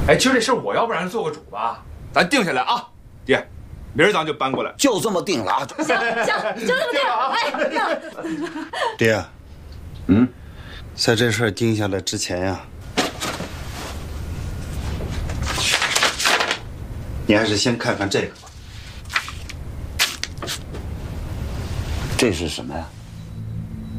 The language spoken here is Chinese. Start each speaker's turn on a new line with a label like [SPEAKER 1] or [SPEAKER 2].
[SPEAKER 1] 哎，今儿这事我要不然做个主吧，咱定下来啊，爹，明儿咱就搬过来，
[SPEAKER 2] 就这么定了啊！
[SPEAKER 3] 行，就这么定。哎，定。
[SPEAKER 2] 爹，在这事儿定下来之前呀，你还是先看看这个吧。这是什么呀？